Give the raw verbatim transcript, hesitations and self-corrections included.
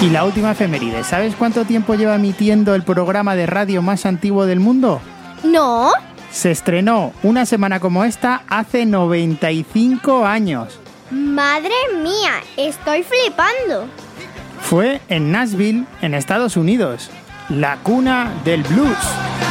Y la última efeméride, ¿sabes cuánto tiempo lleva emitiendo el programa de radio más antiguo del mundo? No. Se estrenó una semana como esta hace noventa y cinco años. Madre mía, estoy flipando. Fue en Nashville, en Estados Unidos, la cuna del blues.